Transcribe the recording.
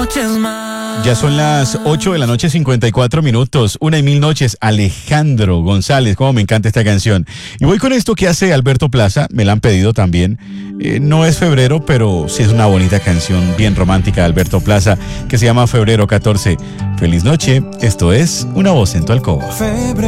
Ya son las 8 de la noche, 54 minutos, 1:1000 noches. Alejandro González, cómo me encanta esta canción. Y voy con esto que hace Alberto Plaza, me la han pedido también. No es febrero, pero sí es una bonita canción, bien romántica de Alberto Plaza, que se llama Febrero 14. Feliz noche, esto es Una Voz en tu Alcoba.